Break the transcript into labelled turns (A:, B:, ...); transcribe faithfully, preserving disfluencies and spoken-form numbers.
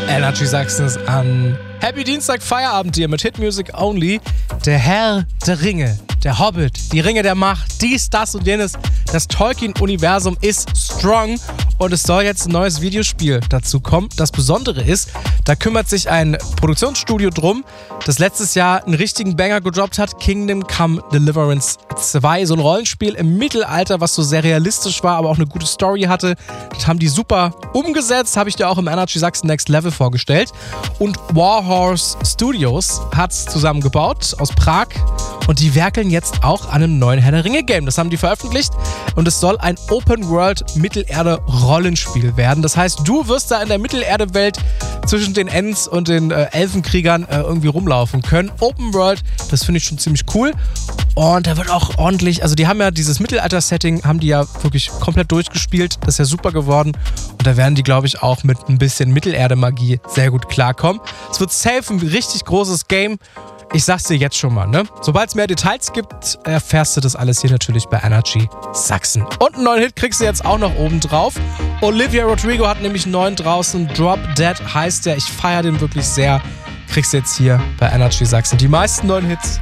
A: Energy Sachsen ist an. Happy Dienstag, Feierabend hier mit Hit Music Only. Der Herr der Ringe, der Hobbit, die Ringe der Macht, dies, das und jenes. Das Tolkien-Universum ist strong und es soll jetzt ein neues Videospiel dazu kommen. Das Besondere ist, da kümmert sich ein Produktionsstudio drum, das letztes Jahr einen richtigen Banger gedroppt hat. Kingdom Come Deliverance zwei, so ein Rollenspiel im Mittelalter, was so sehr realistisch war, aber auch eine gute Story hatte. Das haben die super umgesetzt, habe ich dir auch im Energy Sachsen Next Level vorgestellt. Und Warhorse Studios hat es zusammengebaut aus Prag und die werkeln jetzt auch an einem neuen Herr der Ringe Game. Das haben die veröffentlicht und es soll ein Open-World-Mittelerde-Rollenspiel werden. Das heißt, du wirst da in der Mittelerde-Welt zwischen den Ents und den äh, Elfenkriegern äh, irgendwie rumlaufen können. Open World, das finde ich schon ziemlich cool. Und da wird auch ordentlich, also die haben ja dieses Mittelalter-Setting, haben die ja wirklich komplett durchgespielt. Das ist ja super geworden. Und da werden die, glaube ich, auch mit ein bisschen Mittelerde-Magie sehr gut klarkommen. Es wird safe ein richtig großes Game. Ich sag's dir jetzt schon mal, ne? Sobald es mehr Details gibt, erfährst du das alles hier natürlich bei Energy Sachsen. Und einen neuen Hit kriegst du jetzt auch noch oben drauf. Olivia Rodrigo hat nämlich einen neuen draußen. Drop Dead heißt der. Ich feiere den wirklich sehr. Kriegst du jetzt hier bei Energy Sachsen. Die meisten neuen Hits